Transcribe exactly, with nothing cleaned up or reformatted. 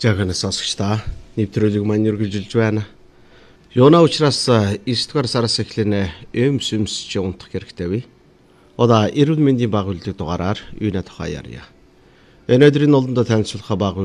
Жааганаас сонсогчдаа нэвтрүүлэг маань үргэлжилж байна. Юуна учраас эсдгээр сараас эхлэнэ эмс эмс ч унтах хэрэгтэй бий. Одоо эрүүл мэндийн байгууллагын дугаараар юуна тухай ярья. Энэ өдрийн олондоо танилцуулах баг